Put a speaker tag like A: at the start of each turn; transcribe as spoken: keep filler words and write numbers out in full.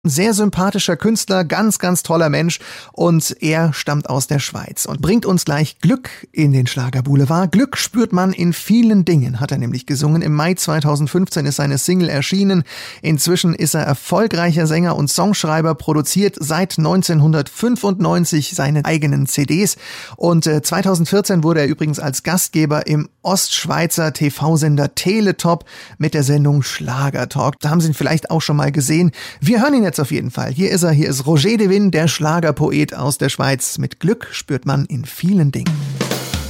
A: Sehr sympathischer Künstler, ganz, ganz toller Mensch und er stammt aus der Schweiz und bringt uns gleich Glück in den Schlagerboulevard. Glück spürt man in vielen Dingen, hat er nämlich gesungen. Im Mai zweitausendfünfzehn ist seine Single erschienen. Inzwischen ist er erfolgreicher Sänger und Songschreiber, produziert seit neunzehnhundertfünfundneunzig seine eigenen C Ds und äh, zweitausendvierzehn wurde er übrigens als Gastgeber im Ostschweizer T V-Sender Teletop mit der Sendung Schlagertalk. Da haben Sie ihn vielleicht auch schon mal gesehen. Wir hören ihn jetzt auf jeden Fall. Hier ist er, hier ist Roger de Win, der Schlagerpoet aus der Schweiz. Mit Glück spürt man in vielen Dingen.